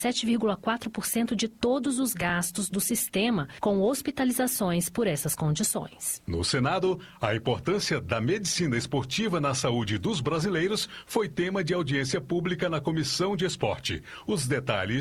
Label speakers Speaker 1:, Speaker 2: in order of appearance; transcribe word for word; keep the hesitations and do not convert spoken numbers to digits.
Speaker 1: sete vírgula quatro por cento de todos os gastos do sistema com hospitalizações por essas condições.
Speaker 2: No Senado, a importância da medicina esportiva na saúde dos brasileiros foi tema de audiência pública na Comissão de Esporte. Os detalhes